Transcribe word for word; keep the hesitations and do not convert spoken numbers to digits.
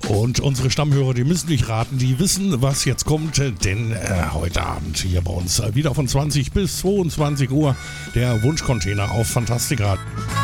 Und unsere Stammhörer, die müssen nicht raten, die wissen, was jetzt kommt, denn äh, heute Abend hier bei uns wieder von zwanzig bis zweiundzwanzig Uhr der Wunschcontainer auf Fantastica.